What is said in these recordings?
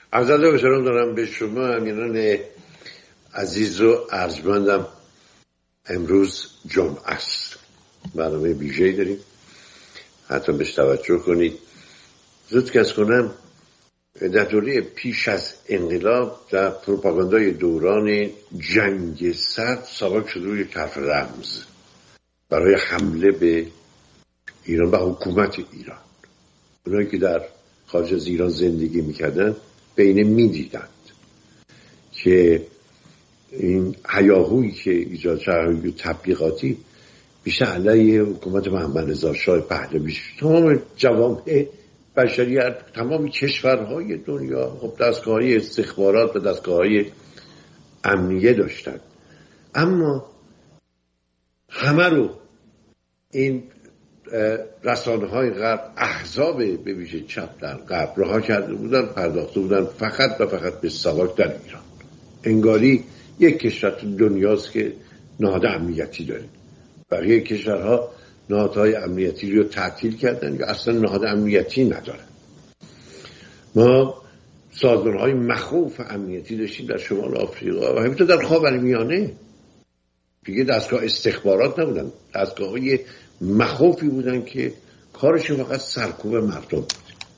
عرض ادب و احترام دارم به شما امیران عزیز و ارجمندم. امروز جمعه است، برنامه ویژه‌ای داریم، حتما بهش توجه کنید. زود کس کنم در دوره پیش از انقلاب در پروپاگاندای دوران جنگ سرد سابق شده روی حرف رمز برای حمله به ایران و حکومت ایران. اونایی که در خارج از ایران زندگی میکردن به اینه میدیدند که این هیاهویی که ایجاد شد تبلیغاتی بیشتر علیه حکومت محمد رضا شاه پهلوی، تمام جوامع بشریت، تمام کشورهای دنیا خب دستگاه‌های استخبارات و دستگاه‌های امنیه داشتند، اما همه رو این رسانه‌های غرب، احزاب به ویژه چپ در غرب رها کرده بودن، پرداخته بودن فقط و فقط به ساواک در ایران. انگاری یک کشور دنیاست که نهاد امنیتی داره، بقیه کشورها نهادهای امنیتی رو تعطیل کردن یا اصلا نهاد امنیتی ندارن. ما سازمان‌های مخوف امنیتی داشتیم در شمال آفریقا و همینطور در خاورمیانه. دیگه دستگاه استخبارات نبودن، دستگاه‌های مخوفی بودن که کارشون فقط سرکوب مردم بود.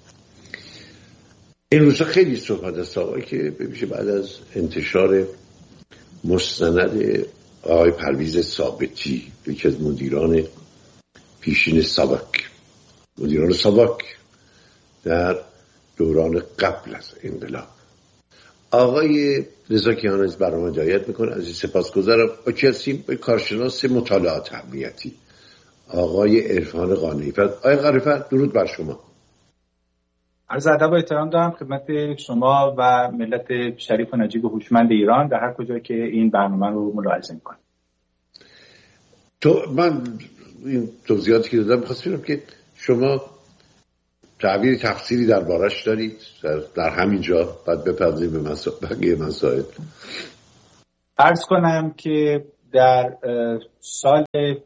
این روزا خیلی صحبت از ساواک که ببینید بعد از انتشار مستند آقای پرویز ثابتی، یکی از مدیران پیشین ساواک، مدیران ساواک در دوران قبل از انقلاب، آقای رضا کیهان از برنامه هدایت میکنه. از این سپاسگزارم. با کسی کارشناس مطالعات امنیتی آقای عرفان قانعی. آقای قانعی، درود بر شما. عرض ادب و احترام دارم خدمت شما و ملت شریف و نجیب و هوشمند ایران در هر کجا که این برنامه رو ملاحظه میکنم. من این توضیحاتی که دادم می‌خواستم که شما تعبیر تفصیلی دربارش دارید در همین جا، بعد بپردازیم به بقیه مسائل. عرض کنم که در سال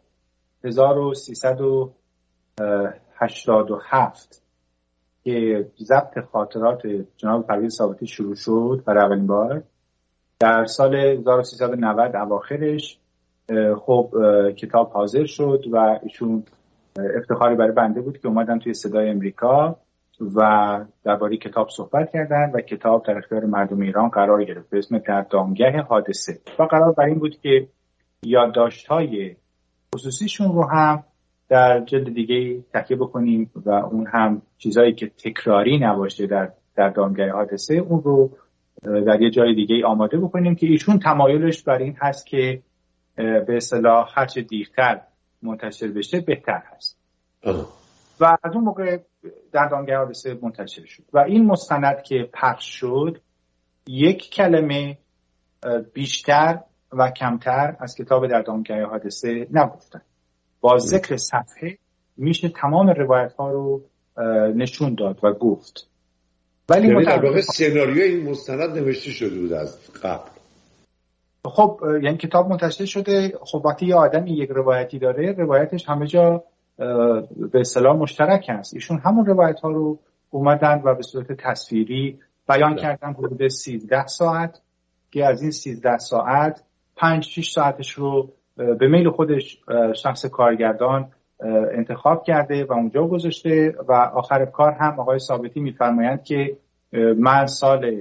1387 که ضبط خاطرات جناب پرویز ثابتی شروع شد برای اولین بار، در سال 1390 اواخرش خب کتاب حاضر شد و ایشون افتخاری برای بنده بود که اومدن توی صدای امریکا و درباره کتاب صحبت کردن و کتاب در اختیار مردم ایران قرار گرفت به اسم در دامگاه حادثه و قرار بر این بود که یادداشت‌های خصوصیشون رو هم در جلد دیگه تکیه بکنیم و اون هم چیزایی که تکراری نباشه در دامگاه حادثه اون رو در یه جای دیگه آماده بکنیم که ایشون تمایلش بر این هست که به اصطلاح هر چه دیرتر منتشر بشه بهتر هست. و از اون موقع در دامگاه حادثه منتشر شد و این مستند که پخش شد یک کلمه بیشتر و کمتر از کتاب در دامگاه حادثه نگفتن. با ذکر صفحه میشه تمام روایت ها رو نشون داد و گفت. ولی در واقع سناریوی این مستند نوشته شده بود از قبل. خب یعنی کتاب منتشر شده، خب وقتی یه آدمی یک روایتی داره روایتش همه جا به اصطلاح مشترک هست. ایشون همون روایت ها رو اومدن و به صورت تصویری بیان کردن حدود 13 ساعت که از این 13 ساعت 5-6 ساعتش رو به میل خودش شخص کارگردان انتخاب کرده و اونجا گذاشته و آخر کار هم آقای ثابتی میفرمایند که من سال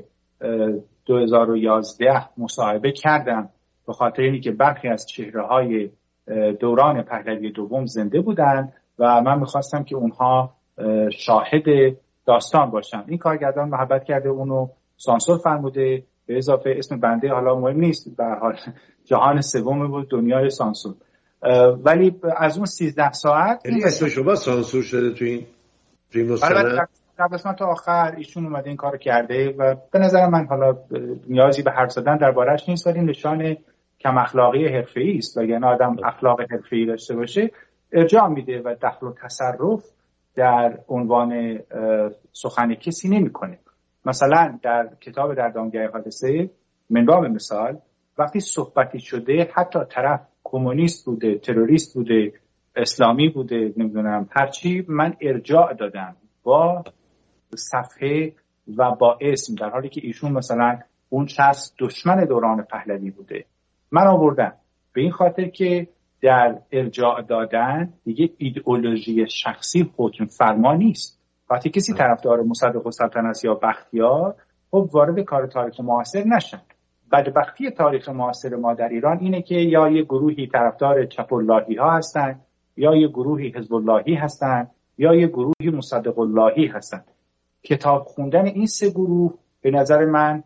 2011 مصاحبه کردم به خاطر اینکه برخی از چهره‌های دوران پهلوی دوم زنده بودن و من میخواستم که اونها شاهد داستان باشن. این کارگردان محبت کرده، اونو سانسور فرموده، به اضافه اسم بنده حالا مهم نیست، به هر حال جهان سوم بود، دنیای سانسور. ولی از اون 13 ساعت یعنی اسم شما سانسور شده تو این مستند؟ در قسمت آخر ایشون اومده این کارو کرده و به نظر من حالا نیازی به حرف زدن درباره‌اش نیست، ولی نشان کم اخلاقی حرفه‌ای است. اگر آدم اخلاق حرفه‌ای داشته باشه ارجاع میده و دخل و تصرف در عنوان سخن کسی نمی‌کنه. مثلا در کتاب در دامگاه حادثه من باب مثال وقتی صحبتی شده حتی طرف کمونیست بوده، تروریست بوده، اسلامی بوده، نمیدونم هرچی، من ارجاع دادم با صفحه و با اسم، در حالی که ایشون مثلا اون شخص دشمن دوران پهلوی بوده. من آوردم به این خاطر که در ارجاع دادن دیگه ایدئولوژی شخصی حکم فرما نیست. وقتی کسی طرفدار مصدق السلطنه یا بختیار، خب وارد کار تاریخ معاصر نشن. بدبختی تاریخ معاصر ما در ایران اینه که یا یه گروهی طرفدار چپ‌اللهی ها هستن، یا یه گروهی حزب اللهی هستن، یا یه گروهی مصدق اللهی هستن. کتاب خوندن این سه گروه به نظر من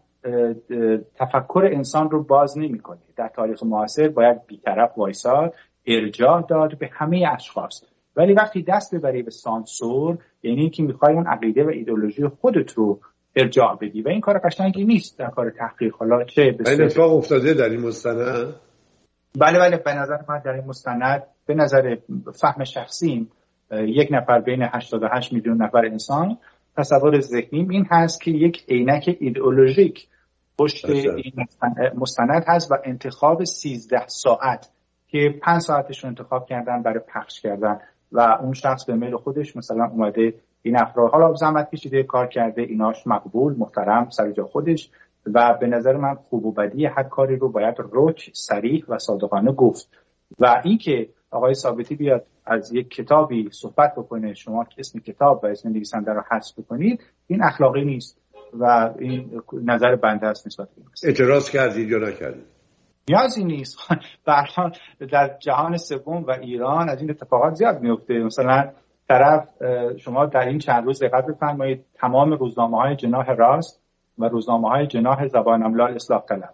تفکر انسان رو باز نمی‌کنه. در تاریخ معاصر باید بی‌طرف وایساد، ارجاع داد به همه اشخاص. ولی وقتی دست ببری به سانسور، یعنی که می‌خوای اون عقیده و ایدئولوژی خودت رو ارجاع بدی و این کار قشنگی نیست در کار تحقیق. حالا چه این اتفاق افتاده در این مستند؟ بله به نظر من در این مستند، به نظر فهم شخصیم، یک نفر بین 88 میلیون نفر انسان، تصور ذهنیم این هست که یک عینک ایدئولوژیک پشت این مستند هست و انتخاب 13 ساعت که 5 ساعتش رو انتخاب کردن برای پخش کردن و اون شخص به میل خودش مثلا اومده این افراد حالا زحمت کشیده کار کرده، ایناش مقبول، محترم، سر جا خودش و به نظر من خوب و بدی هر کاری رو باید رک، صریح و صادقانه گفت. و این که آقای ثابتی بیاد از یک کتابی صحبت بکنه، شما اسم کتاب و اسم نویسنده رو حذف بکنید، این اخلاقی نیست و این نظر بنده است نسبت به این. اعتراض کردید یا نکردید؟ نیازی نیست. برحال در جهان سوم و ایران از این اتفاقات زیاد میفته. مثلا طرف شما در این چند روز دقت بفرمایید تمام روزنامه‌های جناح راست و روزنامه‌های جناح زبان املال اصلاح طلب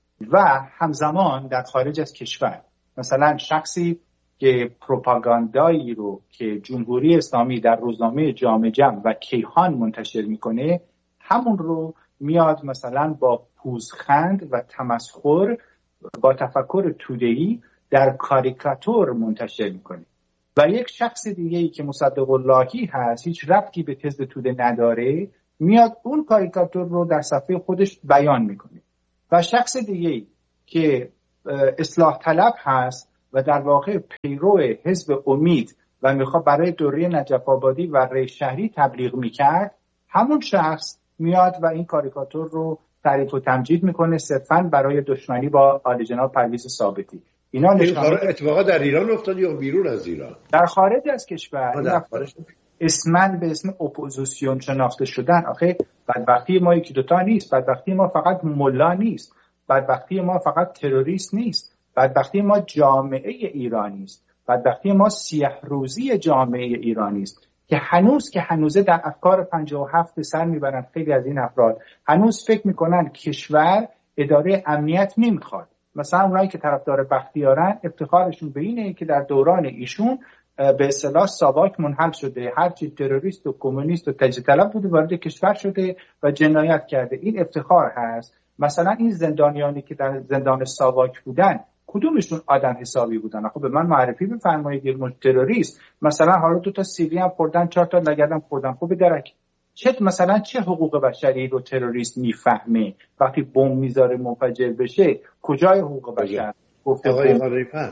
و همزمان در خارج از کشور مثلا شخصی که پروپاگاندایی رو که جمهوری اسلامی در روزنامه جامع جم و کیهان منتشر میکنه، همون رو میاد مثلا با پوزخند و تمسخر با تفکر توده‌ای در کاریکاتور منتشر میکنه. و یک شخص دیگه‌ای که مصدق اللهی هست، هیچ ربطی به تز توده نداره، میاد اون کاریکاتور رو در صفحه خودش بیان میکنه. و شخص دیگه‌ای که اصلاح طلب هست و در واقع پیرو حزب امید و میخواد برای دوره نجف آبادی و ری شهری تبلیغ میکرد، همون شخص میاد و این کاریکاتور رو تعریف و تمجید میکنه صرفاً برای دشمنی با عالی جناب پرویز ثابتی. اینا اتفاقا در ایران افتاد یا بیرون از ایران؟ در خارج از کشور. اسمن به اسم اپوزیسیون شناخته شدن. آخه بدبختی ما یکی دوتا نیست. بدبختی ما فقط ملا نیست. بدبختی ما فقط تروریست نیست. بدبختی ما جامعه ایرانی است. بدبختی ما سیاه روزی جامعه ایرانی است که هنوزه در افکار 57 سر میبرن. خیلی از این افراد هنوز فکر میکنن کشور اداره امنیت نمیخواد. مثلا اونایی که طرفدار بختیارن افتخارشون به اینه که در دوران ایشون به اصطلاح ساواک منحل شده، هرچی تروریست و کمونیست و تجزیه طلب بوده وارد کشور شده و جنایت کرده. این افتخار هست. مثلا این زندانیانی که در زندان ساواک بودن کدومشون آدم حسابی بودن؟ خب به من معرفی بفرمایید. یک تروریست مثلا حالا 2 تا سیلی هم خوردن، 4 تا لگدم خوردن. خب درک مثلا چه حقوق بشری رو تروریست میفهمه؟ وقتی بمب میذاره منفجر بشه کجای حقوق بشر گفته؟ آقای غاریفر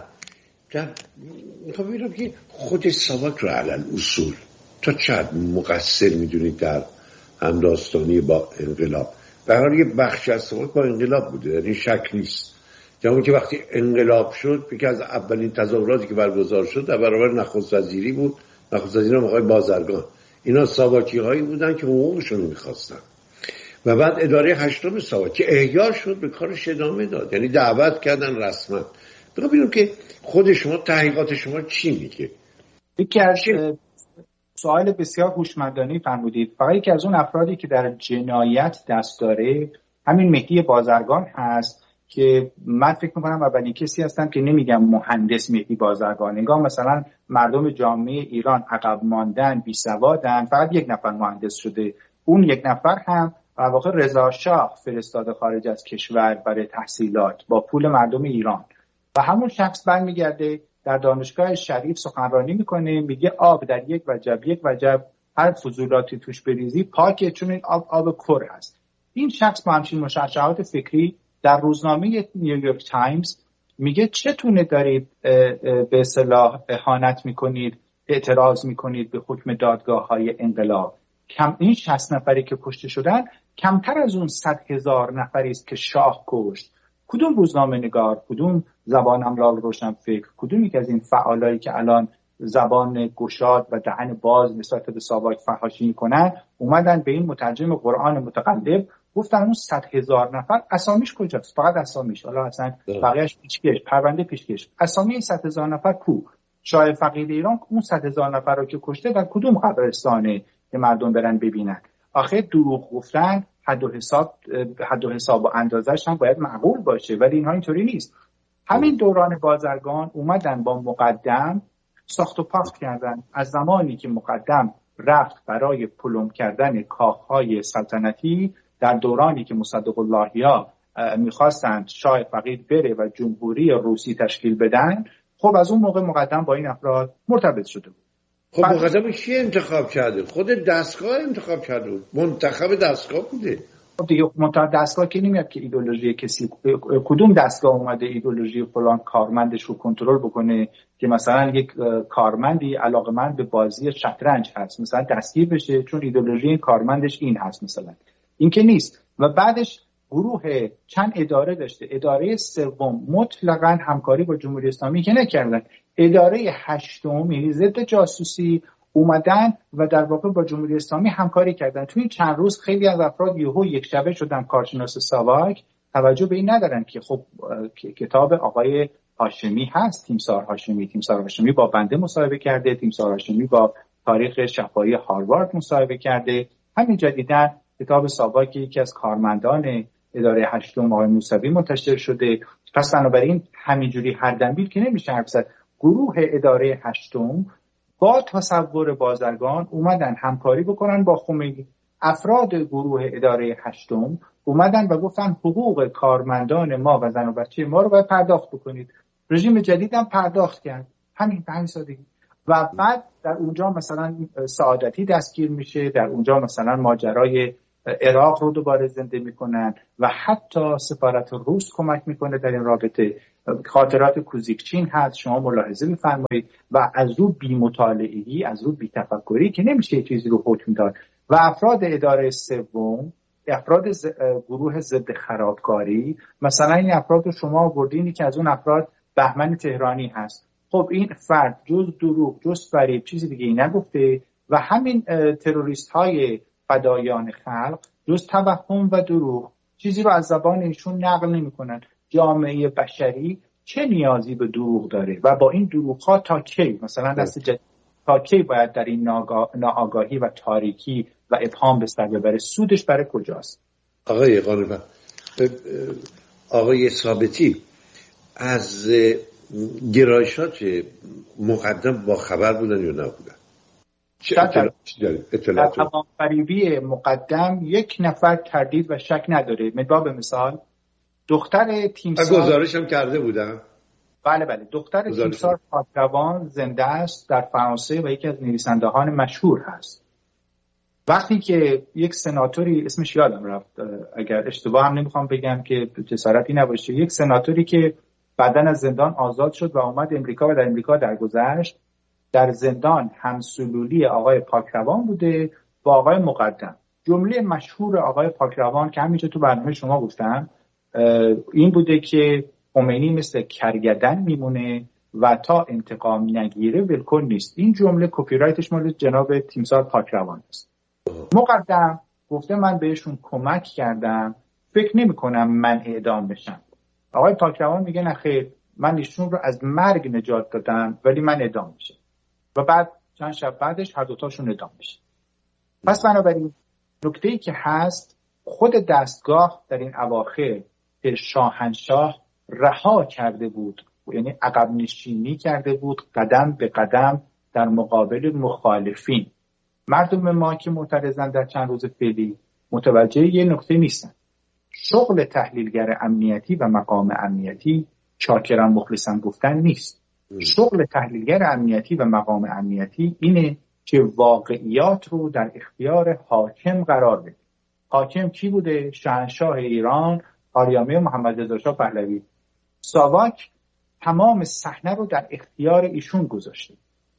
میخوام ببینم که خود ساواک رو علل اصول تا چند مقصر میدونید در همداستانی با انقلاب؟ به هر حال یه بخش از ساواک با انقلاب بوده، در این شک نیست. جایی که وقتی انقلاب شد یکی از اولین تظاهراتی که برگزار شد در برابر نخست وزیری بود، نخست وزیر آقای بازرگان. اینا ساواکی هایی بودن که حقوقشون رو میخواستن و بعد اداره 8 ساواک که احیا شد به کارش ادامه داد، یعنی دعوت کردن رسما. ببینیم که خود شما تحقیقات شما چی میگه؟ یکی از سوال بسیار هوشمندانه فرمودید. فقط یکی از اون افرادی که در جنایت دست داره همین مهدی بازرگان هست که من فکر میکنم اولین کسی هستم که نمیگم مهندس مهدی بازرگان. انگار مثلا مردم جامعه ایران عقب ماندن، بی سوادن، فقط یک نفر مهندس شده. اون یک نفر هم در واقع رضا شاه فرستاده خارج از کشور برای تحصیلات با پول مردم ایران و همون شخص برمیگرده در دانشگاه شریف سخنرانی میکنه، میگه آب در یک وجب هر فضولاتی توش بریزی پاکه، چون این آب کر هست. این شخص با همچین مشعشعات فکری در روزنامه نیویورک تایمز میگه چتونه دارید به اصطلاح اهانت میکنید، اعتراض میکنید به حکم دادگاه های انقلاب این 60 نفری که کشته شدن کمتر از اون 100,000 نفری است که شاه کشت. کدوم روزنامه نگار، کدوم زبان املال روشنفکر، کدومی که از این فعالایی که الان زبان گشاد و دهن باز نسبت به ساواک فحاشی میکنن اومدن به این مترجم قرآن متقلب گفتن اون 100,000 نفر اسامیش کجاست؟ فقط اسامیش، حالا اصلا بقیه‌اش پیشکش، پرونده پیشکش، اسامی 100,000 نفر کو؟ شاه فقید ایران اون 100,000 نفر رو که کشته در کدوم قبرستانه که مردم برن ببینن؟ آخه دروغ گفتن حد و حساب و اندازش هم باید معقول باشه، ولی اینها اینطوری نیست. همین دوران بازرگان اومدن با مقدم ساخت و پاخت کردن. از زمانی که مقدم رفت برای پلم کردن کاخهای سلطنتی در دورانی که مصدق اللهیا میخواستند شاه فقید بره و جمهوری روسی تشکیل بدن، خب از اون موقع مقدم با این افراد مرتبط شده بود. خب مقدم کی انتخاب کرده؟ خود دستگاه انتخاب کرده بود، منتخب دستگاه بوده. خب دیگه منتخب دستگاه که نمیاد که ایدئولوژی کسی، کدوم دستگاه اومده ایدئولوژی فلان کارمندش رو کنترل بکنه که مثلا یک کارمندی علاقمند به بازی شطرنج هست مثلا دستگیر بشه چون ایدئولوژی این کارمندش این هست مثلا، این که نیست. و بعدش گروه چند اداره داشته، اداره سوم مطلقاً همکاری با جمهوری اسلامی که نکردن، اداره هشتم یعنی ضد جاسوسی اومدن و در واقع با جمهوری اسلامی همکاری کردن. توی این چند روز خیلی از افراد یهو یک شبه شدن کارشناس ساواک، توجه به این ندارن که خب کتاب آقای هاشمی هست، تیمسار هاشمی با بنده مصاحبه کرده، تیمسار هاشمی با تاریخ شفاهی هاروارد مصاحبه کرده. همین جدیداً کتاب ساواک یکی از کارمندان اداره هشتم آقای موسوی منتشر شده. پس بنابراین همینجوری هر دنبیل که نمیشه حرف زد. گروه اداره هشتم با تصور بازرگان اومدن همکاری بکنن با خمینی. افراد گروه اداره هشتم اومدن و گفتن حقوق کارمندان ما و زن و بچه ما رو باید پرداخت بکنید. رژیم جدید هم پرداخت کرد، همین به همین سادگی. و بعد در اونجا مثلا سعادتی دستگیر میشه، در اونجا مثلا ماجرای عراق رو دوباره زنده میکنن و حتی سفارت روس کمک میکنه در این رابطه. خاطرات کوزیکچین هست، شما ملاحظه میفرمایید. و از رو بی‌مطالعه‌ای، از رو بی‌تفکری که نمیشه چیزی رو حکم داد. و افراد اداره سوم، افراد گروه ضد خرابکاری، مثلا این افراد رو شما آوردینی که از اون افراد بهمن تهرانی هست. خب این فرد جز دروغ، جز فریب، چیزی دیگه ای نگفته. و همین تروریست های فدایان خلق جز توهم و دروغ چیزی رو از زبان ایشون نقل نمی‌کنن. جامعه بشری چه نیازی به دروغ داره و با این دروغ‌ها تا کی مثلا تا کی باید در این ناآگاهی و تاریکی و ابهام به سر ببره؟ سودش برای کجاست؟ آقای قانون‌مند، آقای ثابتی از گرایشات مقدم با خبر بودن یا نبودن؟ در تمام فریبی مقدم یک نفر تردید و شک نداره. به مثال دختر تیمسار گزارش هم کرده بودن. بله دختر تیمسار پاکروان زنده است در فرانسه و یکی از نویسنده‌های مشهور هست. وقتی که یک سناتوری، اسمش یادم رفت اگر اشتباه هم نمیخوام بگم که جسارتی نباشه، یک سناتوری که بعداً از زندان آزاد شد و اومد امریکا و در امریکا درگذشت، در زندان همسلولی آقای پاکروان بوده با آقای مقدم. جمله مشهور آقای پاکروان که همینجا تو برنامه شما گفتم این بوده که خمینی مثل کرگدن میمونه و تا انتقام نگیره ولکن نیست. این جمله کپی رایتش مال جناب تیمسار پاکروان است. مقدم گفته من بهشون کمک کردم، فکر نمی کنم من اعدام بشم. آقای پاکروان میگه نه خیر، من ایشون رو از مرگ نجات دادم ولی من اعدام میشم. و بعد چند شب بعدش هر دوتاشون اعدام میشه. پس بنابراین نکته‌ای که هست، خود دستگاه در این اواخر که شاهنشاه رها کرده بود، یعنی عقب نشینی کرده بود قدم به قدم در مقابل مخالفین. مردم ما که معترضن در چند روز فعلی متوجه یه نکته نیستن. شغل تحلیلگر امنیتی و مقام امنیتی چاکران مخلصان گفتن نیست. شغل تحلیلگر امنیتی و مقام امنیتی اینه که واقعیات رو در اختیار حاکم قرار بده. حاکم کی بوده؟ شاهنشاه ایران آریامه محمد رضا شاه پهلوی. ساواک تمام صحنه رو در اختیار ایشون گذاشته.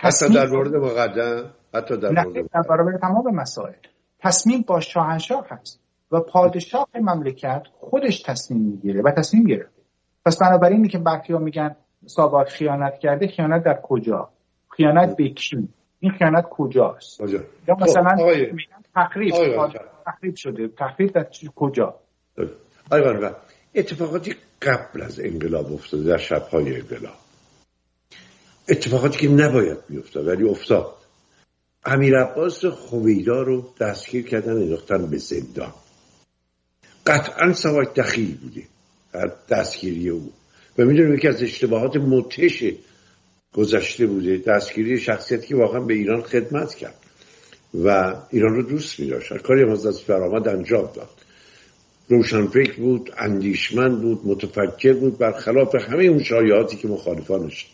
حتی در مورد مقدم، حتی در مورد در برابر تمام مسائل تصمیم با شاهنشاه هست و پادشاه مملکت خودش تصمیم میگیره و تصمیم گرفته. پس بنابراین اینی که برخی‌ها میگن ساواک خیانت کرده، خیانت در کجا؟ خیانت به کی؟ این خیانت کجاست؟ یا مثلا میگن تخریب شده. تخریب در کجا؟ آقای اتفاقاتی قبل از انقلاب افتاده، در شب‌های انقلاب، اتفاقاتی که نباید بیفتاد ولی افتاد. امیرعباس هویدا رو دستگیر کردن، انداختن به زندان. قطعا ساواک دخیل بوده در دستگیری او و میدونیم یکی از اشتباهات مدهش گذشته بوده دستگیری شخصیتی که واقعا به ایران خدمت کرد و ایران رو دوست می‌داشت، کاری از برآمد انجام داد، روشنفکر بود، اندیشمند بود، متفکر بود، برخلاف همه اون شایعاتی که مخالفانش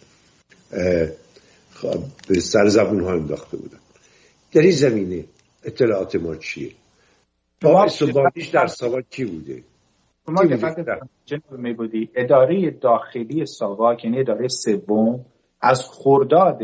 به سر زبون ها انداخته بودن. در این زمینه اطلاعات ما چیه؟ استبانیش در ساواک کی بوده؟ شما جناب میبودی اداره داخلی ساواک، یعنی اداره سوم، از خرداد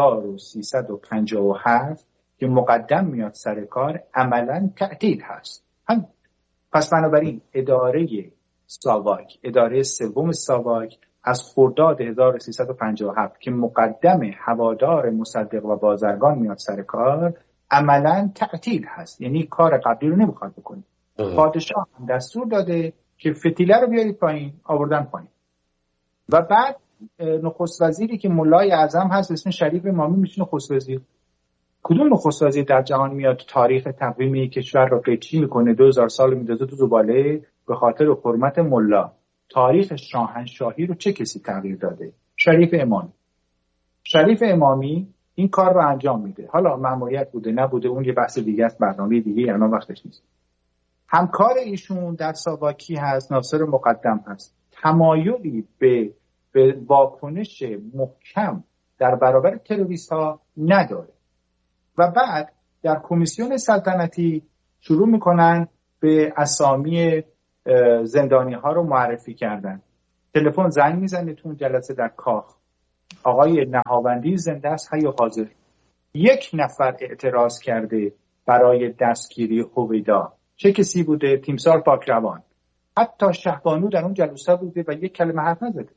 1357 که مقدم میاد سر کار عملاً تعطیل هست. پس بنابراین اداره ساواک، اداره سوم ساواک از خرداد 1357 که مقدم هوادار مصدق و بازرگان میاد سر کار عملاً تعطیل هست، یعنی کار قبلی رو نمیخواد بکنه. پادشاه هم دستور داده که فتیله رو بیارید پایین، آوردن پایین. و بعد نخست وزیری که مولای اعظم هست اسم شریف امامی میشه نخست وزیر. کدوم نخست وزیر در جهان میاد تاریخ تقویمی کشور رو قیچی میکنه 2000 سال میندازه تو زباله به خاطر حرمت ملا؟ تاریخ شاهنشاهی رو چه کسی تغییر داده؟ شریف امامی. شریف امامی این کار رو انجام میده. حالا مأموریت بوده نبوده اون یه بحث دیگه است، برنامه دیگه، الان وقتش نیست. همکار ایشون در ساواکی هست ناصر مقدم هست. تمایلی به واکنش محکم در برابر تروریست ها نداره. و بعد در کمیسیون سلطنتی شروع میکنن به اسامی زندانی ها رو معرفی کردن. تلفن زنگ میزنه تو جلسه در کاخ، آقای نهاوندی زنده است حی و حاضر. یک نفر اعتراض کرده برای دستگیری هویدا. چه کسی بوده؟ تیمسار پاکروان. حتی شهبانو در اون جلسه بوده و یک کلمه حرف نزده.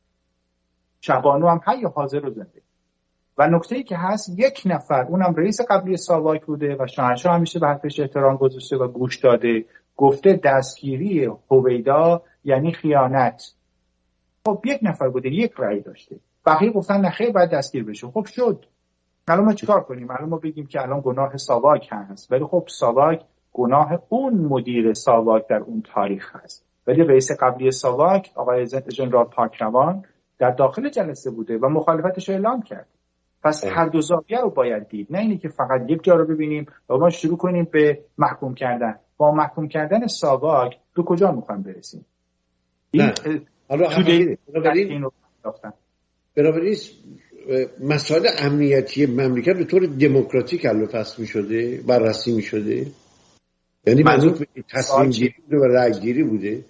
شهبانو هم حی و حاضر و زنده. و نکته‌ای که هست یک نفر، اونم رئیس قبلی ساواک بوده و شاهنشاه همیشه به حرفش احترام گذاشته و گوش داده، گفته دستگیری هویدا یعنی خیانت. خب یک نفر بوده، یک رأی داشته، بقیه گفتن نخیر باید دستگیر بشه. خب شد. الان ما چیکار کنیم؟ الان ما بگیم که الان گناه ساواک هست، ولی خب ساواک گناه اون مدیر ساواک در اون تاریخ هست. ولی رئیس قبلی ساواک آقای ژنرال پاکروان در داخل جلسه بوده و مخالفتش رو اعلام کرد. پس هر دو زاویه رو باید دید، نه اینی که فقط یک جا رو ببینیم و ما شروع کنیم به محکوم کردن. با محکوم کردن ساواک به کجا میخوایم برسیم؟ نه. حالا بنابراین مسائل امنیتی مملکت به طور دموکراتیک حل و فصل می‌شده، بررسی می‌شده، یعنی منظور تصمیم گیری و رأی گیری بوده.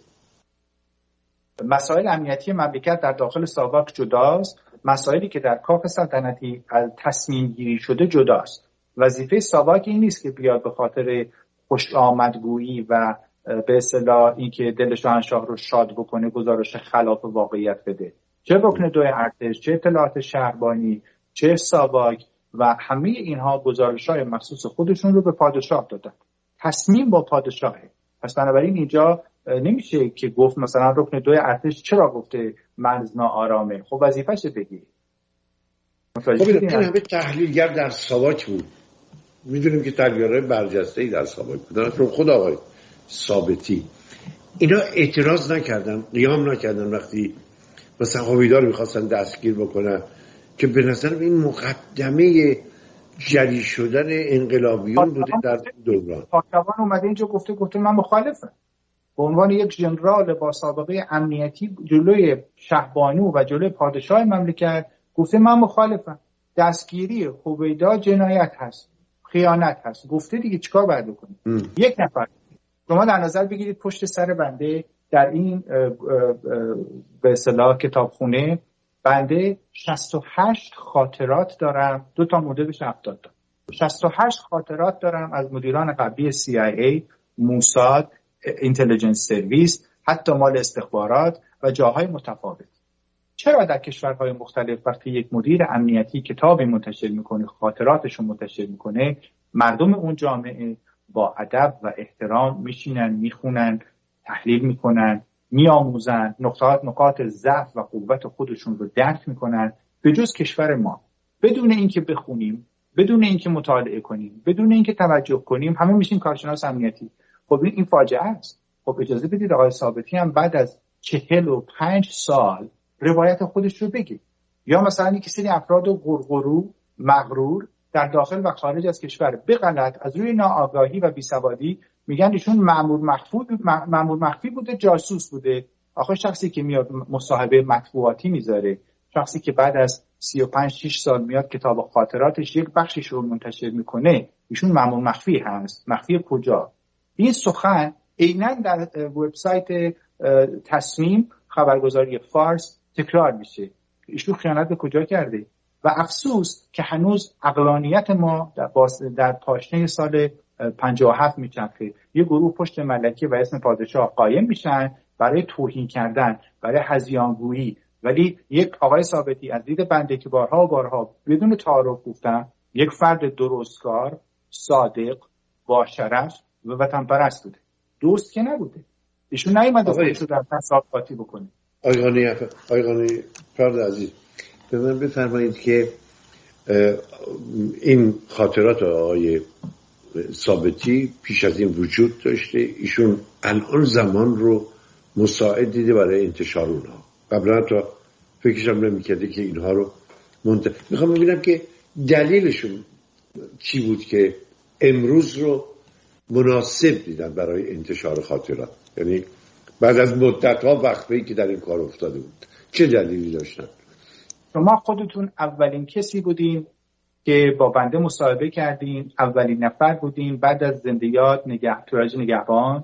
مسائل امنیتی مملکت در داخل ساواک جداست، مسائلی که در کاخ سلطنتی تصمیم گیری شده جداست. وظیفه ساواک این نیست که بیاد به خاطر خوش آمدگویی و به اصطلاح اینکه دل شاهنشاه رو شاد بکنه گزارش خلاف واقعیت بده. چه رکن 2 ارتش، چه اطلاعات شهربانی، چه ساواک و همه اینها گزارش‌های مخصوص خودشون رو به پادشاه دادن. تصمیم با پادشاهه. پس بنابراین اینجا نمیشه که گفت مثلا رکن 2 ارتش چرا گفته مرز ناآرامه. خب وظیفه‌شه بگی. خب این همه تحلیلگر در ساواک بود. میدونیم که تحلیلگرای برجسته‌ای در ساواک بودن، چون خود آقای ثابتی اینا اعتراض نکردن، قیام نکردن وقتی مثلا هویدا رو می‌خواستن دستگیر بکنن که به نظر این مقدمه جری شدن انقلابیون بوده در دوران. پاکروان اومده اینجا گفته من مخالفم. به عنوان یک ژنرال با سابقه امنیتی جلوی شهبانو و جلوی پادشاه مملکت گفته من مخالفم. دستگیری هویدا جنایت هست، خیانت هست. گفته دیگه چیکار باید بکنیم؟ یک نفر شما در نظر بگیرید پشت سر بنده در این به اصطلاح کتابخونه بنده 68 خاطرات دارم، 2 تا مدلش 70 تا 68 خاطرات دارم از مدیران قبلی CIA، موساد، اینتلیجنس سرویس، حتی مال استخبارات و جاهای متفاوت. چرا در کشورهای مختلف وقتی یک مدیر امنیتی کتابی منتشر میکنه، خاطراتش رو منتشر میکنه، مردم اون جامعه با ادب و احترام میشینن، میخونن، تحلیل میکنن، میآموزن، نقاط ضعف و قوت خودشون رو درک میکنن. به جز کشور ما، بدون اینکه بخونیم، بدون اینکه مطالعه کنیم، بدون اینکه توجه کنیم، همه میشیم کارشناس امنیتی. خب این فاجعه است. خب اجازه بدید آقای ثابتی هم بعد از 45 سال روایت خودش رو بگه. یا مثلا یک سری افراد مغرور در داخل و خارج از کشور به غلط از روی ناآگاهی و بیسوادی میگن ایشون مأمور مخفی بوده، جاسوس بوده. آخه شخصی که میاد مصاحبه مطبوعاتی میذاره، شخصی که بعد از 35-6 سال میاد کتاب خاطراتش یک بخشش رو منتشر میکنه، ایشون مأمور مخفی هست. مخفی کجا؟ این سخن عیناً در وبسایت تصمیم خبرگزاری فارس تکرار میشه. ایشون خیانت به کجا کرده؟ و افسوس که هنوز عقلانیت ما در پاشنه سال 57 میچرخه. یه گروه پشت ملکه و اسم پادشاه قایم میشن برای توهین کردن، برای هذیانگویی. ولی یک آقای ثابتی از دید بنده که بارها و بارها بدون تعارف گفتم، یک فرد درستکار، صادق، با شرف و وطن پرست بوده. دوست که نبوده. ایشون نیومده خودش رو در تصاحب قاطی بکنه. آقای فرد عزیز، به من بفرمایید که این خاطرات آقای ثابتی پیش از این وجود داشته؟ ایشون الان زمان رو مساعد دیده برای انتشار اونها؟ قبلا تا فکرشم نمی‌کرده که اینها رو میخوام ببینم که دلیلشون چی بود که امروز رو مناسب دیدن برای انتشار خاطرات. یعنی بعد از مدت‌ها وقفه‌ای که در این کار افتاده بود، چه دلیلی داشتن؟ شما خودتون اولین کسی بودین که با بنده مصاحبه کردین، اولین نفر بودین بعد از زنده یاد تراژ نگهبان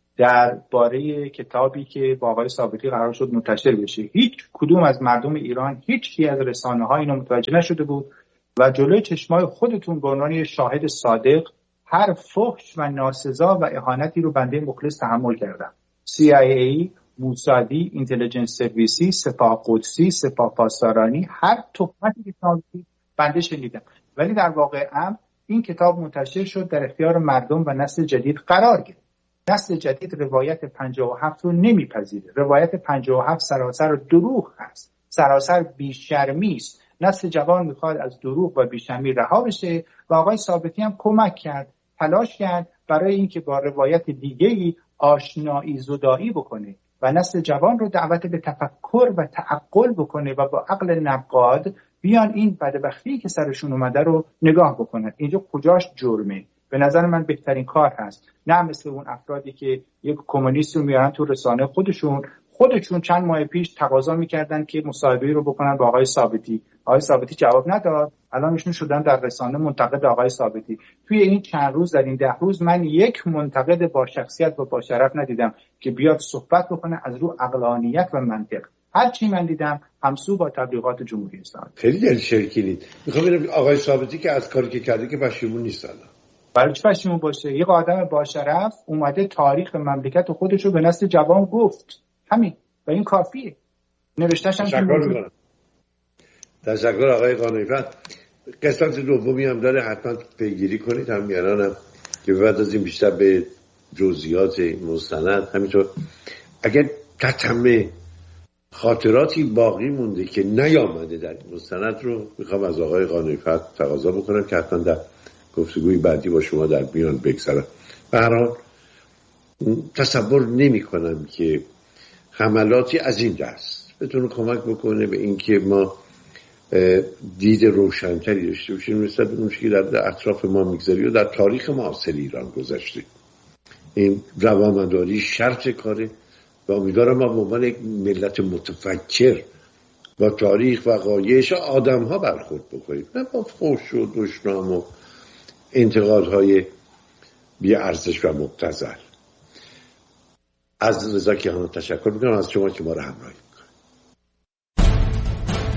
درباره کتابی که با آقای ثابتی قرار شد منتشر بشه. هیچ کدوم از مردم ایران، هیچ کی از رسانه‌ها اینو متوجه نشده بود و جلوی چشمای خودتون به عنوان شاهد صادق هر فحش و ناسزا و اهانتی رو بنده مخلص تحمل کردم. CIA، موسادی، اینتلیجنس سرویسی، سپاه قدسی، سپاه پاسدارانی، هر تهمتی که شاملی بنده شنیدم. ولی در واقع این کتاب منتشر شد، در اختیار مردم و نسل جدید قرار گرفت. نسل جدید روایت 57 رو نمیپذیره. روایت 57 سراسر دروغ هست، سراسر بیشرمی است. نسل جوان میخواد از دروغ و بیشرمی رها بشه و آقای ثابتی هم کمک کرد، تلاش کرد برای اینکه با روایت دیگه‌ای آشنایی زدایی بکنه و نسل جوان رو دعوت به تفکر و تعقل بکنه و با عقل نقاد بیان این بدبختی که سرشون اومده رو نگاه بکنن. اینجا کجاش جرمه؟ به نظر من بهترین کار هست. نه مثل اون افرادی که یک کمونیست رو میارن تو رسانه خودشون چند ماه پیش تقاضا میکردن که مصاحبه رو بکنن با آقای ثابتی. آقای ثابتی جواب نداد. الان ایشون شدن در رسانه منتقد آقای ثابتی. توی این چند روز، در این 10 روز، من یک منتقد با شخصیت و با شرف ندیدم که بیاد صحبت بکنه از رو عقلانیت و منطق. هر چی من دیدم همسو با تبلیغات جمهوری اسلامی. خیلی دلشرکینید. میخوام ببینم آقای ثابتی که از کاری که کرده که پشیمون نیست الان. برای چه پشیمون باشه؟ یک آدم با شرف اومده تاریخ مملکت خودش رو به نسل جوان گفت. همین و این کافیه. نوشته‌اش هم تشکر آقای قانع‌فر. قسمت دومی هم داره، حتما پیگیری کنید. هم میارانم که بعد از این بیشتر به جزئیات مستند. همینطور اگر تتمه خاطراتی باقی مونده که نیامده در مستند رو میخوام از آقای قانع‌فر تقاضا بکنم که حتما در گفتگوی بعدی با شما در میان بگذارم. به هر حال تصور نمی کنم که حملاتی از این دست بتونه کمک بکنه به اینکه ما دید روشن‌تری داشته باشیم نسبت به اون چیزی که در اطراف ما میگذره و در تاریخ معاصر ایران گذشته. این روامداری شرط کاره و امیدوارم ما به عنوان یک ملت متفکر با تاریخ و وقایع آدم‌ها برخورد بکنیم، نه با فحش و دشنام و انتقادهای بی ارزش و مبتذل. از رضا کیهان تشکر میکنم، از شما که ما رو همراهی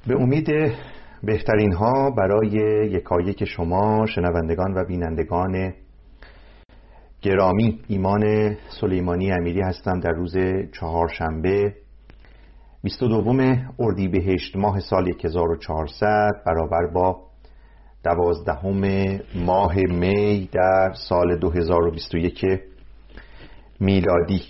به امید بهترین ها برای یکایک شما شنوندگان و بینندگان گرامی، ایمان سلیمانی امیری هستم. در روز چهارشنبه 22 اردیبهشت ماه سال 1400 برابر با 12 ماه می در سال 2021 میلادی.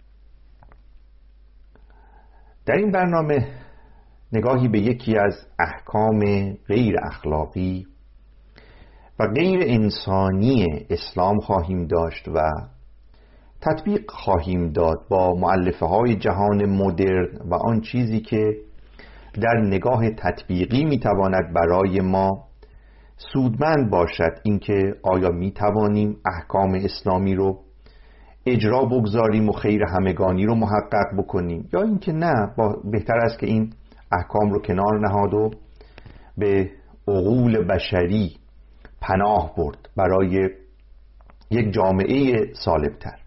در این برنامه نگاهی به یکی از احکام غیر اخلاقی و غیر انسانی اسلام خواهیم داشت و تطبیق خواهیم داد با مؤلفه های جهان مدرن و آن چیزی که در نگاه تطبیقی میتواند برای ما سودمند باشد. اینکه آیا میتوانیم احکام اسلامی رو اجرا بگذاریم و خیر همگانی رو محقق بکنیم، یا اینکه نه، بهتر است که این احکام رو کنار نهاد و به عقول بشری پناه برد برای یک جامعه سالم‌تر.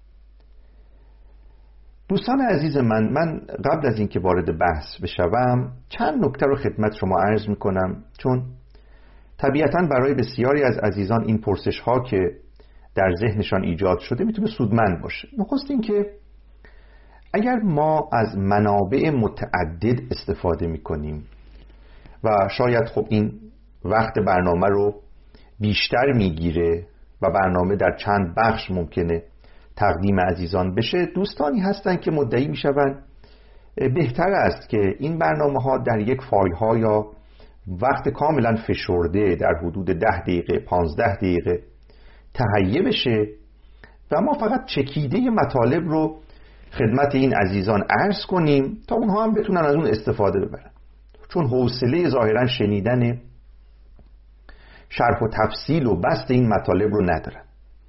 دوستان عزیز من قبل از اینکه وارد بحث بشوم چند نکته رو خدمت شما عرض میکنم، چون طبیعتاً برای بسیاری از عزیزان این پرسش ها که در ذهنشان ایجاد شده میتونه سودمند باشه. نخست این که اگر ما از منابع متعدد استفاده میکنیم و شاید خب این وقت برنامه رو بیشتر میگیره و برنامه در چند بخش ممکنه تقدیم عزیزان بشه، دوستانی هستن که مدعی میشون بهتر است که این برنامه ها در یک فایل ها یا وقت کاملا فشرده در حدود 10 دقیقه 15 دقیقه تهیه بشه و ما فقط چکیده مطالب رو خدمت این عزیزان عرض کنیم تا اونها هم بتونن از اون استفاده ببرن، چون حوصله ظاهرا شنیدن شرح و تفصیل و بسط این مطالب رو ندارن.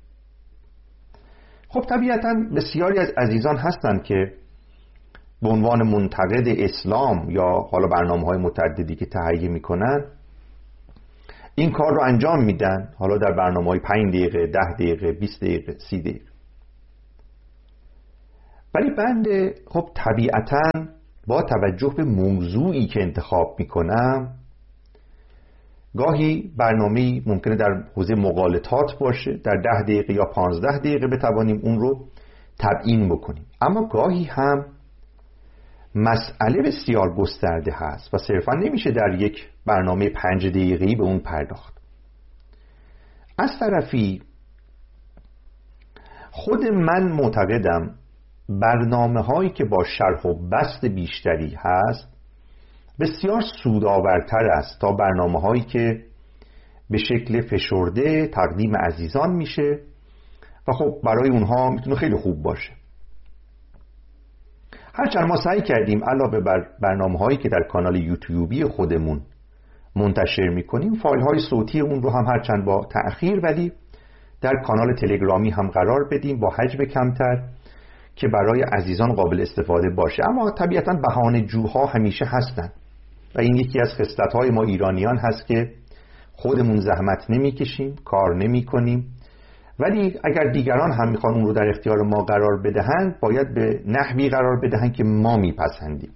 خب طبیعتاً بسیاری از عزیزان هستن که به عنوان منتقد اسلام یا حالا برنامه‌های متعددی که تهیه میکنن این کار رو انجام میدن، حالا در برنامه‌های 5 دقیقه 10 دقیقه 20 دقیقه 30 دقیقه. ولی بنده خب طبیعتاً با توجه به موضوعی که انتخاب میکنم گاهی برنامه‌ای ممکنه در حوزه مغالطات باشه، در 10 دقیقه یا 15 دقیقه بتوانیم اون رو تبیین بکنیم، اما گاهی هم مسئله بسیار گسترده هست و صرفا نمیشه در یک برنامه 5 دقیقه‌ای به اون پرداخت. از طرفی خود من معتقدم برنامه هایی که با شرح و بسط بیشتری هست بسیار سودآورتر است تا برنامه هایی که به شکل فشرده تقدیم عزیزان میشه و خب برای اونها میتونه خیلی خوب باشه. هرچند ما سعی کردیم علاوه بر برنامه هایی که در کانال یوتیوبی خودمون منتشر میکنیم فایل های صوتی اون رو هم هرچند با تأخیر ولی در کانال تلگرامی هم قرار بدیم با حجم کمتر که برای عزیزان قابل استفاده باشه. اما طبیعتاً بهانه‌جوها همیشه هستن و این یکی از خصلت‌های ما ایرانیان هست که خودمون زحمت نمی‌کشیم، کار نمی‌کنیم، ولی اگر دیگران هم میخوان اون رو در اختیار ما قرار بدهند باید به نحوی قرار بدهند که ما میپسندیم.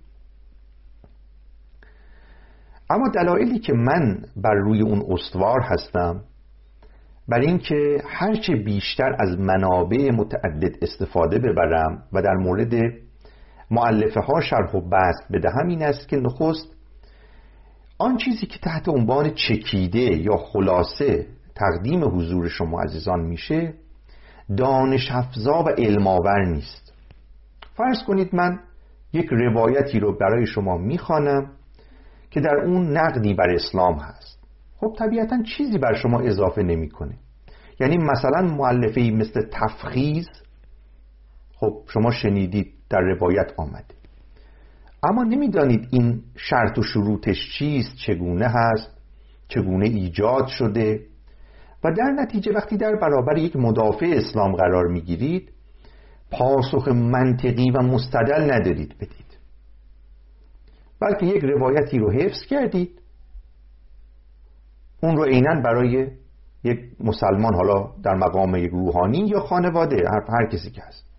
اما دلایلی که من بر روی اون استوار هستم برای اینکه هرچه بیشتر از منابع متعدد استفاده ببرم و در مورد مؤلفه ها شرح و بسط بدهم این است که نخست آن چیزی که تحت عنوان چکیده یا خلاصه تقدیم حضور شما عزیزان میشه دانش افزا و علم آور نیست. فرض کنید من یک روایتی رو برای شما میخوانم که در اون نقدی بر اسلام هست، خب طبیعتاً چیزی بر شما اضافه نمیکنه. یعنی مثلا مؤلفه‌ای مثل تفخیز، خب شما شنیدید در روایت آمده، اما نمیدانید این شرط و شروطش چیست، چگونه هست، چگونه ایجاد شده و در نتیجه وقتی در برابر یک مدافع اسلام قرار میگیرید پاسخ منطقی و مستدل ندارید بدید، بلکه یک روایتی رو حفظ کردید اون رو عیناً برای یک مسلمان، حالا در مقام یک روحانی یا خانواده، هر کسی که هست،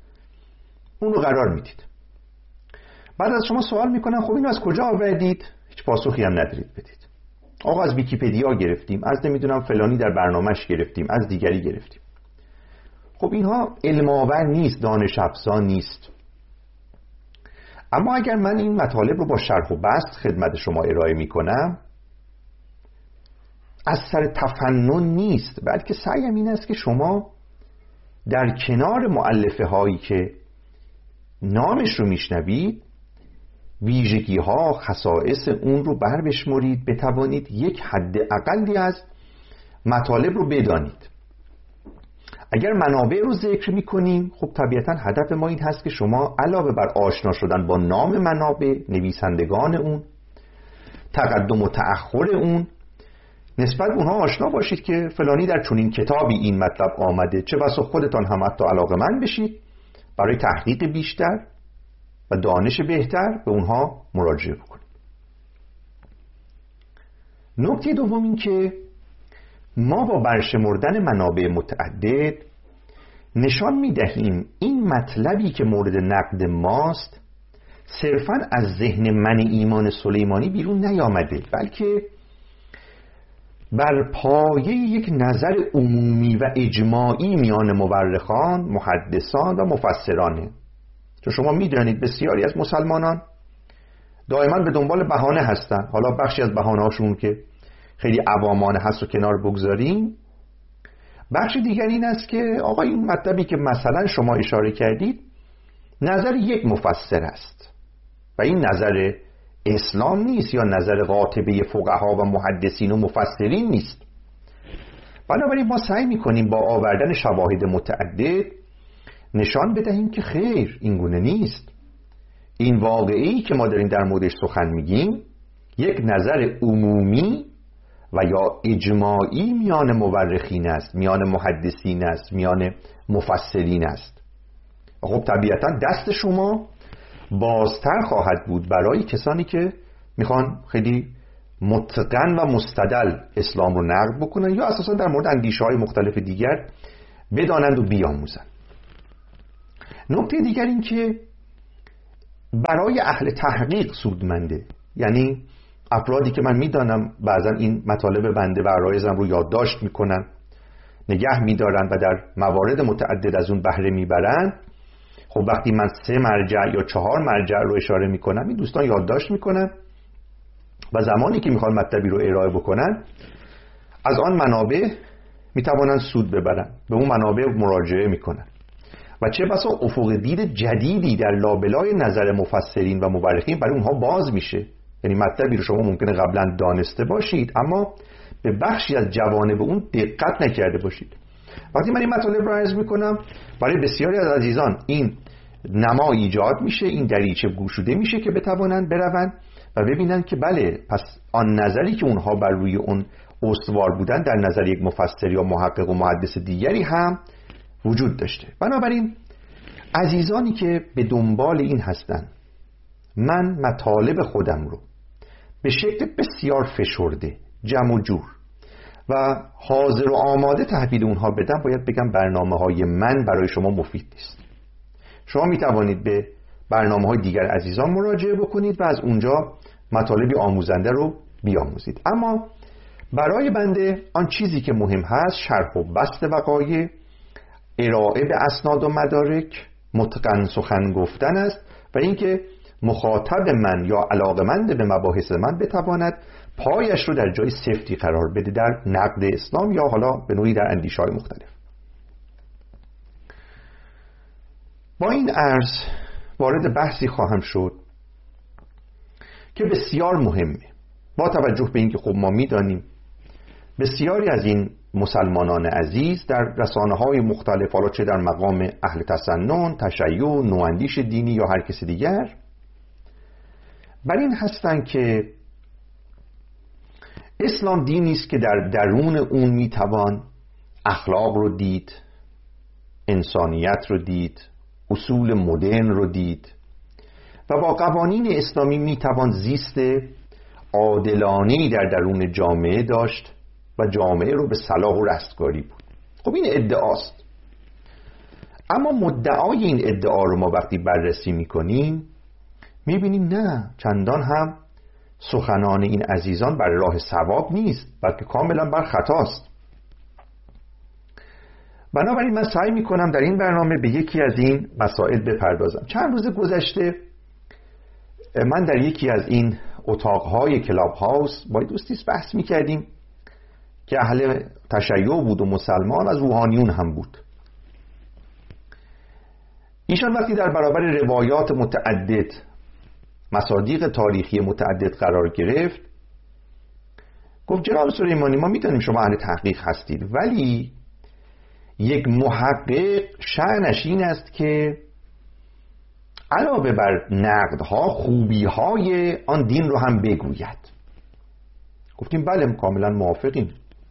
اون رو قرار میدید. بعد از شما سوال میکنن خب اینو از کجا آوردید؟ هیچ پاسخی هم ندارید بدید. آقا از ویکی‌پدیا گرفتیم، از نمیدونم فلانی در برنامهش گرفتیم، از دیگری گرفتیم. خب اینها علم آور نیست، دانش افزا نیست. اما اگر من این مطالب رو با شرح و بسط خدمت شما ارائه می کنم، از سر تفنن نیست، بلکه سعیم این است که شما در کنار مؤلفه هایی که نامش رو میشنوید ویژگی ها، خصائص اون رو بشمرید، بتوانید یک حد اقلی از مطالب رو بدانید. اگر منابع رو ذکر میکنیم، خب طبیعتا هدف ما این هست که شما علاوه بر آشنا شدن با نام منابع، نویسندگان اون، تقدم و تأخر اون، نسبت به اونها آشنا باشید که فلانی در چنین کتابی این مطلب آمده، چه بسا خودتان هم حتی علاقه‌مند بشید برای تحقیق بیشتر و دانش بهتر به اونها مراجعه بکنید. نکته دوم این که ما با برشمردن منابع متعدد نشان می‌دهیم این مطلبی که مورد نقد ماست صرفاً از ذهن من ایمان سلیمانی بیرون نیامده، بلکه بر پایه یک نظر عمومی و اجماعی میان مورخان، محدثان و مفسرانه. چون شما میدونید بسیاری از مسلمانان دائما به دنبال بهانه هستن. حالا بخشی از بهانه‌هاشون که خیلی عوامانه هست و کنار بگذاریم، بخش دیگر این است که آقا این مطلبی که مثلا شما اشاره کردید نظر یک مفسر است و این نظر اسلام نیست یا نظر قاطبه فقها و محدثین و مفسرین نیست. بنابراین ما سعی میکنیم با آوردن شواهد متعدد نشان بدهیم که خیر، این گونه نیست. این واقعی که ما داریم در موردش سخن میگیم یک نظر عمومی و یا اجماعی میان مورخین است، میان محدثین است، میان مفسرین است. خب طبیعتا دست شما بازتر خواهد بود برای کسانی که میخوان خیلی متقن و مستدل اسلام رو نقد بکنن یا اساسا در مورد اندیشه‌های مختلف دیگر بدانند و بیاموزند. نکته دیگر این که برای اهل تحقیق سودمنده، یعنی افرادی که من میدانم بعضا این مطالب بنده و عرایزم رو یادداشت میکنن، نگه میدارن و در موارد متعدد از اون بهره میبرن. خب وقتی من 3 مرجع یا 4 مرجع رو اشاره میکنم، این دوستان یادداشت میکنن و زمانی که میخوان مطلبی رو ارائه بکنن از آن منابع میتوانن سود ببرن، به اون منابع مراجعه میکنن و چه بسا افق دید جدیدی در لابلای نظر مفسرین و مورخین برای اونها باز میشه. یعنی مطلبی رو شما ممکنه قبلا دانسته باشید اما به بخشی از جوانب اون دقت نکرده باشید. وقتی من این مطالب رو عرض میکنم برای بسیاری از عزیزان این نما ایجاد میشه، این دریچه گشوده میشه که بتوانند بروند و ببینن که بله، پس آن نظری که اونها بر روی اون استوار بودن در نظر یک مفسر یا محقق و محدث دیگری هم وجود داشته. بنابراین عزیزانی که به دنبال این هستن من مطالب خودم رو به شکل بسیار فشرده، جمع و جور و حاضر و آماده تحویل اونها بدم، باید بگم برنامه‌های من برای شما مفید نیست. شما می توانید به برنامه‌های دیگر عزیزان مراجعه بکنید و از اونجا مطالبی آموزنده رو بیاموزید. اما برای بنده آن چیزی که مهم هست شرح و بسط وقایع، ارائه به اسناد و مدارک، متقن سخن گفتن است و اینکه مخاطب من یا علاقمند به مباحث من بتواند پایش رو در جای سفتی قرار بده در نقد اسلام یا حالا به نوعی در اندیشه‌های مختلف. با این عرض وارد بحثی خواهم شد که بسیار مهمه، با توجه به اینکه خب ما می‌دانیم بسیاری از این مسلمانان عزیز در رسانه‌های مختلف، حالا چه در مقام اهل تسنن، تشیع، نواندیش دینی یا هر کسی دیگر، بر این هستند که اسلام دینی است که در درون اون میتوان اخلاق رو دید، انسانیت رو دید، اصول مدرن رو دید و با قوانین اسلامی میتوان زیست عادلانه‌ای در درون جامعه داشت و جامعه رو به صلاح و رستگاری بود. خب این ادعاست، اما مدعای این ادعا رو ما وقتی بررسی میکنیم میبینیم نه چندان هم سخنان این عزیزان بر راه صواب نیست، بلکه کاملا بر خطاست. بنابراین من سعی میکنم در این برنامه به یکی از این مسائل بپردازم. چند روز گذشته من در یکی از این اتاقهای کلاب هاوس با دوستی بحث میکردیم که اهل تشیع بود و مسلمان، از روحانیون هم بود. ایشان وقتی در برابر روایات متعدد، مصادیق تاریخی متعدد قرار گرفت، گفت جناب سلیمانی ما میدونیم شما اهل تحقیق هستید، ولی یک محقق شأنش این است که علاوه بر نقدها خوبیهای آن دین رو هم بگوید. گفتیم بله کاملا موافقیم،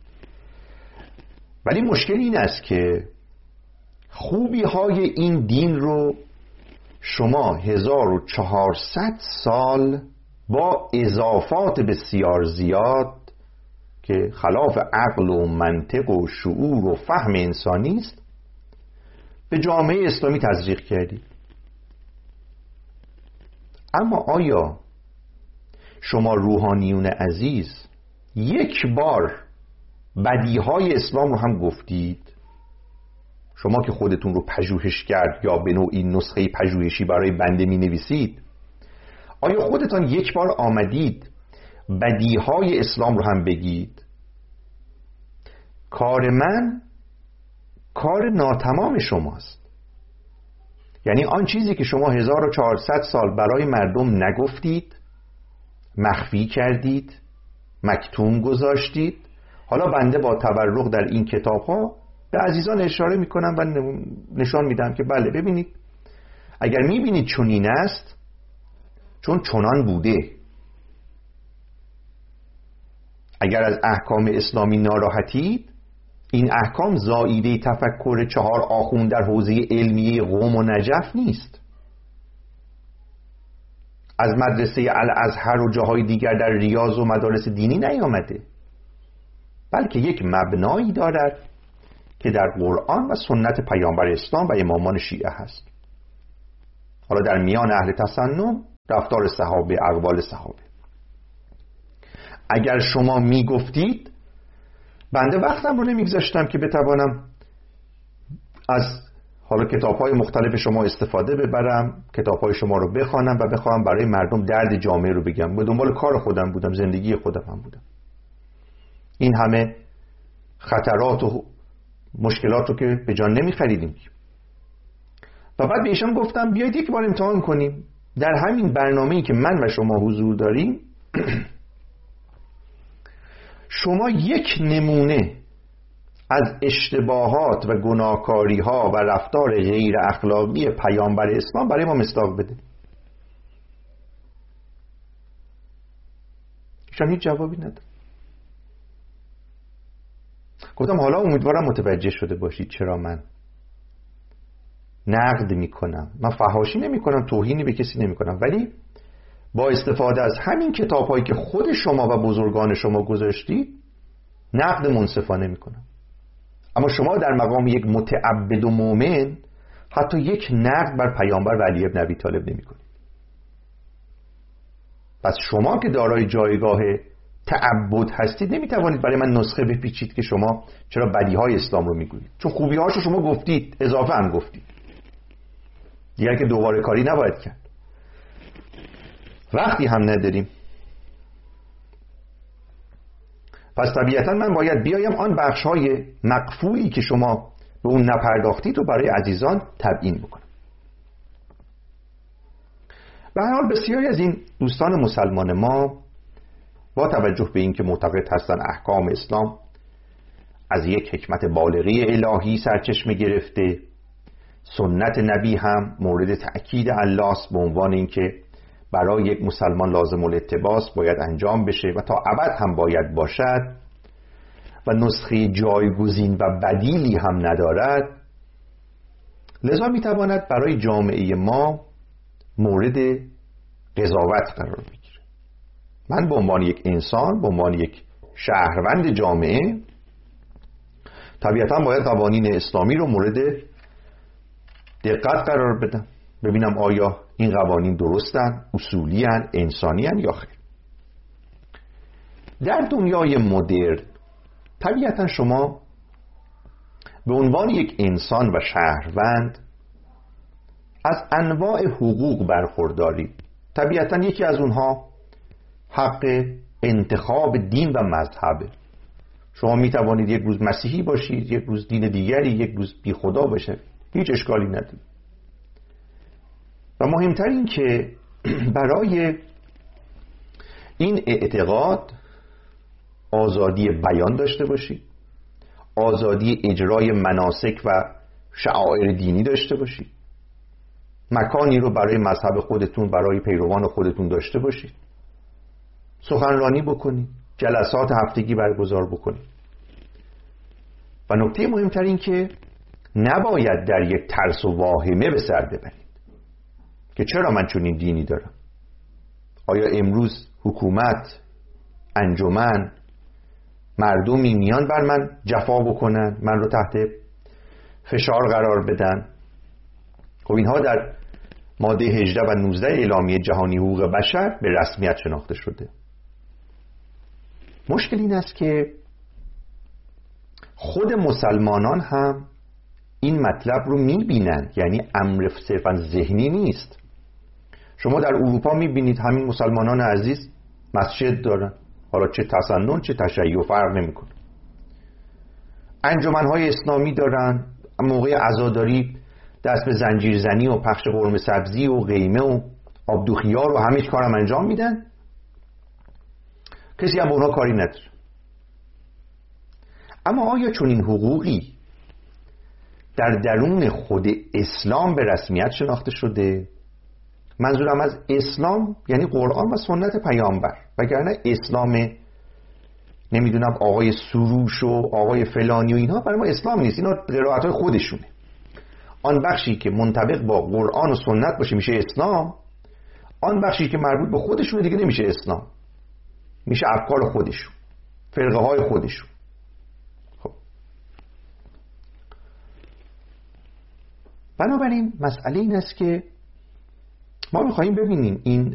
ولی مشکل این است که خوبیهای این دین رو شما 1400 سال با اضافات بسیار زیاد که خلاف عقل و منطق و شعور و فهم انسانی است به جامعه اسلامی تزریق کردید. اما آیا شما روحانیون عزیز یک بار بدیهای اسلام رو هم گفتید؟ شما که خودتون رو پژوهشگر یا به نوعی نسخه پژوهشی برای بنده می نویسید، آیا خودتان یک بار آمدید بدیهای اسلام رو هم بگید؟ کار من کار ناتمام شماست. یعنی آن چیزی که شما 1400 سال برای مردم نگفتید، مخفی کردید، مکتوم گذاشتید، حالا بنده با تورق در این کتاب ها به عزیزان اشاره میکنم و نشان میدم که بله ببینید، اگر میبینید چنین است چون چنان بوده. اگر از احکام اسلامی ناراحتید، این احکام زائیده تفکر 4 آخوند در حوزه علمیه قم و نجف نیست، از مدرسه الازهر و جاهای دیگر در ریاض و مدارس دینی نیامده، بلکه یک مبنایی دارد که در قرآن و سنت پیامبر اسلام و امامان شیعه هست. حالا در میان اهل تسنن رفتار صحابه، اقوال صحابه. اگر شما میگفتید، بنده وقتم رو نمیگذاشتم که بتوانم از حالا کتاب‌های مختلف شما استفاده ببرم، کتاب‌های شما رو بخوانم و بخوام برای مردم درد جامعه رو بگم. به دنبال کار خودم بودم، زندگی خودم هم بودم. این همه خطرات و مشکلات رو که به جان نمی‌خریدیم. و بعد به ایشان گفتم بیایید یک بار امتحان کنیم در همین برنامه‌ای که من و شما حضور داریم شما یک نمونه از اشتباهات و گناهکاری‌ها و رفتار غیر اخلاقی پیامبر اسلام برای ما مصداق بده. ایشان هیچ جوابی نداد. گفتم حالا امیدوارم متوجه شده باشید چرا من نقد میکنم. من فحاشی نمیکنم، توهینی به کسی نمیکنم، ولی با استفاده از همین کتاب‌هایی که خود شما و بزرگان شما گذاشتید نقد منصفانه میکنم. اما شما در مقام یک متعبد و مؤمن حتی یک نقد بر پیامبر و علی ابن ابی طالب نمیکنید. پس شما که دارای جایگاه تعبد هستید نمیتوانید برای من نسخه بپیچید که شما چرا بدیهای اسلام رو میگویید، چون خوبی‌هاشو شما گفتید، اضافه هم گفتید، دیگر که دوباره کاری نباید کرد. وقتی هم نداریم. پس طبیعتا من باید بیایم آن بخش‌های مقفولی که شما به اون نپرداختید رو برای عزیزان تبیین بکنم. به هر حال بسیاری از این دوستان مسلمان ما با توجه به این که معتقد هستند احکام اسلام از یک حکمت بالغی الهی سرچشمه گرفته، سنت نبی هم مورد تأکید الله است به عنوان اینکه برای یک مسلمان لازم الاتباع باید انجام بشه و تا ابد هم باید باشد و نسخه جایگزین و بدیلی هم ندارد، لذا میتواند برای جامعه ما مورد قضاوت قرار بگیره. من به عنوان یک انسان، به عنوان یک شهروند جامعه، طبیعتا باید قوانین اسلامی رو مورد دقت قرار بدم، ببینم آیا این قوانین درستن، اصولی هن، انسانی هن یا خیر. در دنیای مدرن طبیعتا شما به عنوان یک انسان و شهروند از انواع حقوق برخورداری. طبیعتا یکی از اونها حق انتخاب دین و مذهبه. شما می توانید یک روز مسیحی باشید، یک روز دین دیگری، یک روز بی خدا باشید، هیچ اشکالی نداره. و مهمتر این که برای این اعتقاد آزادی بیان داشته باشید، آزادی اجرای مناسک و شعائر دینی داشته باشید، مکانی رو برای مذهب خودتون، برای پیروان خودتون داشته باشید، سخنرانی بکنید، جلسات هفتگی برگزار بکنید. و نکته مهمتر این که نباید در یک ترس و واهمه به سر ببرید که چرا من چنین دینی دارم. آیا امروز حکومت، انجمن، مردمی میان بر من جفا بکنن، من رو تحت فشار قرار بدن؟ خب اینها در ماده 18 و 19 اعلامیه جهانی حقوق بشر به رسمیت شناخته شده. مشکل این است که خود مسلمانان هم این مطلب رو میبینن، یعنی امر صرفا ذهنی نیست. شما در اروپا میبینید همین مسلمانان عزیز مسجد دارن، حالا چه تسنن چه تشیع فرق نمیکنه. انجمنهای اسلامی دارن، موقع عزاداری دست به زنجیرزنی و پخش قرمه سبزی و قیمه و آبدوخیار و همه کارم انجام میدن، کسی هم به اونها کاری نداره. اما آیا چون این حقوقی در درون خود اسلام به رسمیت شناخته شده؟ منظورم از اسلام یعنی قرآن و سنت پیامبر، وگرنه اسلام نمیدونم آقای سروش و آقای فلانی و اینها برای ما اسلام نیست. اینا قرائت‌های خودشونه. آن بخشی که منطبق با قرآن و سنت باشه میشه اسلام، آن بخشی که مربوط به خودشونه دیگه نمیشه اسلام، میشه افکار خودشون، فرقه های خودشون. خب بنابراین مسئله این است که ما میخواییم ببینیم این